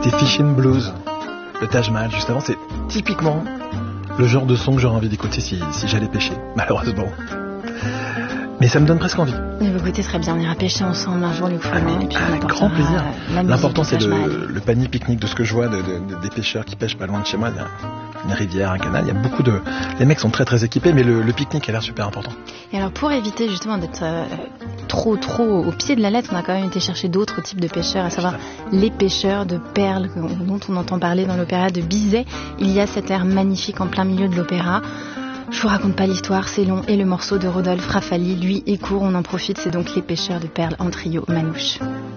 C'était Fishing Blues, le Taj Mahal, juste avant. C'est typiquement le genre de son que j'aurais envie d'écouter si j'allais pêcher, malheureusement. Mais ça me donne presque envie. Écoutez, très bien, on ira pêcher ensemble un jour, Luc Froment. Et puis on avec grand plaisir. L'important, c'est le le panier pique-nique de ce que je vois des pêcheurs qui pêchent pas loin de chez moi. Il y a une rivière, un canal, il y a beaucoup de... Les mecs sont très très équipés, mais le pique-nique a l'air super important. Et alors, pour éviter justement d'être trop au pied de la lettre, on a quand même été chercher d'autres types de pêcheurs, à savoir les pêcheurs de perles dont on entend parler dans l'opéra de Bizet. Il y a cet air magnifique en plein milieu de l'opéra. Je vous raconte pas l'histoire, c'est long, et le morceau de Rodolphe Raffali, lui, est court, on en profite, c'est donc les pêcheurs de perles en trio manouche.